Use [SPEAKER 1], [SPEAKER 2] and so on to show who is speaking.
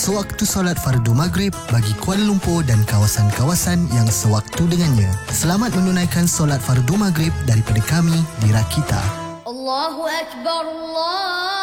[SPEAKER 1] sewaktu solat fardu maghrib bagi Kuala Lumpur dan kawasan-kawasan yang sewaktu dengannya. Selamat menunaikan solat fardu maghrib daripada kami di Rakita.
[SPEAKER 2] Allahu Akbar, Allah.